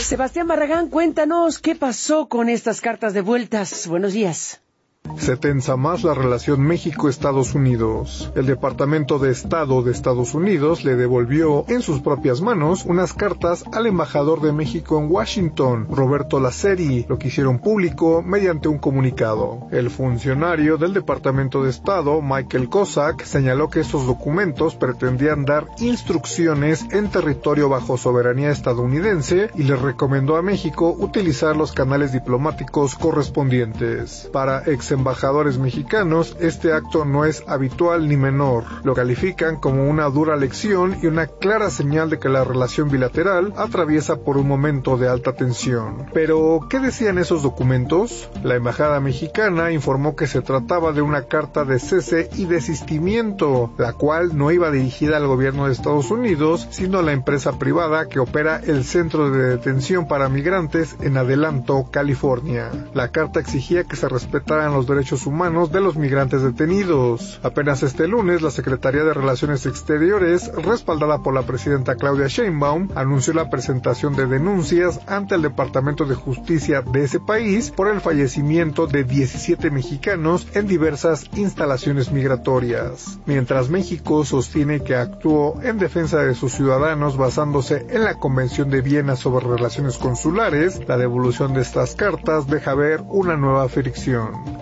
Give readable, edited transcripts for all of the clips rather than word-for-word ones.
Sebastián Barragán, cuéntanos qué pasó con estas cartas devueltas. Buenos días. Se tensa más la relación México-Estados Unidos. El Departamento de Estado de Estados Unidos le devolvió en sus propias manos unas cartas al embajador de México en Washington, Roberto Laceri, lo que hicieron público mediante un comunicado. El funcionario del Departamento de Estado, Michael Cossack, señaló que estos documentos pretendían dar instrucciones en territorio bajo soberanía estadounidense y le recomendó a México utilizar los canales diplomáticos correspondientes. Para embajadores mexicanos, este acto no es habitual ni menor. Lo califican como una dura lección y una clara señal de que la relación bilateral atraviesa por un momento de alta tensión. Pero, ¿qué decían esos documentos? La embajada mexicana informó que se trataba de una carta de cese y desistimiento, la cual no iba dirigida al gobierno de Estados Unidos, sino a la empresa privada que opera el centro de detención para migrantes en Adelanto, California. La carta exigía que se respetaran los derechos humanos de los migrantes detenidos. Apenas este lunes, la Secretaría de Relaciones Exteriores, respaldada por la presidenta Claudia Sheinbaum, anunció la presentación de denuncias ante el Departamento de Justicia de ese país por el fallecimiento de 17 mexicanos en diversas instalaciones migratorias. Mientras México sostiene que actuó en defensa de sus ciudadanos basándose en la Convención de Viena sobre relaciones consulares, la devolución de estas cartas deja ver una nueva fricción.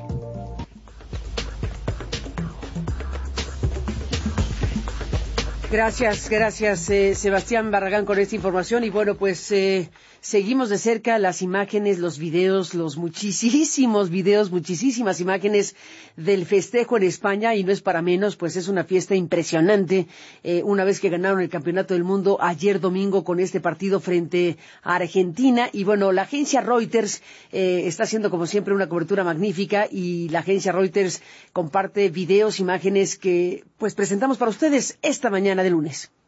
Gracias, Sebastián Barragán, con esta información. Y bueno, pues seguimos de cerca las imágenes, los videos, los muchísimos videos, muchísimas imágenes del festejo en España, y no es para menos, pues es una fiesta impresionante. Una vez que ganaron el Campeonato del Mundo ayer domingo con este partido frente a Argentina. Y bueno, la agencia Reuters está haciendo como siempre una cobertura magnífica, y la agencia Reuters comparte videos, imágenes que pues presentamos para ustedes esta mañana de lunes.